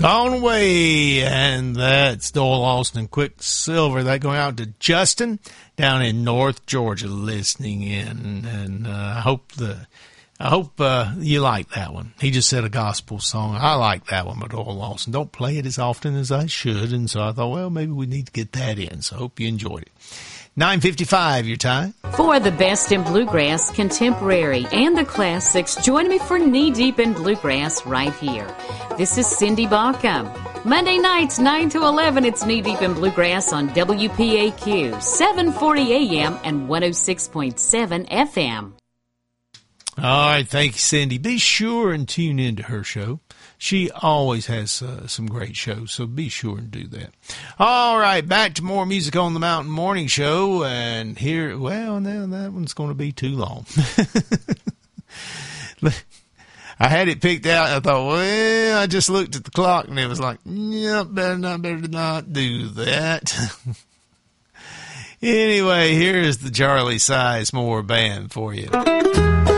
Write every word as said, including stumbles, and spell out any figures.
Gone Away, and that's Doyle Austin and Quicksilver. That going out to Justin down in North Georgia listening in, and uh, I hope the I hope uh, you like that one. He just said a gospel song. I like that one by Doyle Austin. Don't play it as often as I should, and so I thought, well, maybe we need to get that in. So I hope you enjoyed it. nine fifty-five your time. For the best in bluegrass, contemporary, and the classics, join me for Knee Deep in Bluegrass right here. This is Cindy Baucom. Monday nights, nine to eleven, it's Knee Deep in Bluegrass on W P A Q, seven forty A M and one oh six point seven F M. All right, thank you, Cindy. Be sure and tune into her show. She always has uh, some great shows, so be sure and do that. All right, back to more Music on the Mountain Morning Show, and here, well, now that one's going to be too long. I had it picked out, and I thought, well, I just looked at the clock, and it was like, yep, better not, better not do that. Anyway, here is the Charlie Sizemore Band for you.